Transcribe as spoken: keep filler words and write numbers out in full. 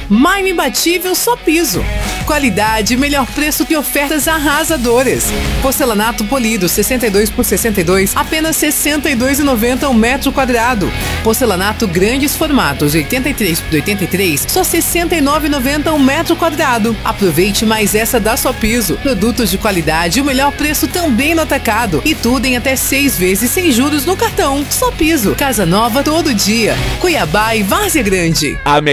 mais imbatível Só Piso. Qualidade, melhor preço e ofertas arrasadoras. Porcelanato polido sessenta e dois por sessenta e dois, apenas sessenta e dois reais e noventa centavos um metro quadrado. Porcelanato grandes formatos oitenta e três por oitenta e três, só sessenta e nove reais e noventa centavos um metro quadrado. Aproveite mais essa da Só Piso. Produtos de qualidade e o melhor preço também no atacado. E tudo em até seis vezes sem juros no cartão. Só Piso. Casa nova todo dia. Cuiabá e Várzea Grande. A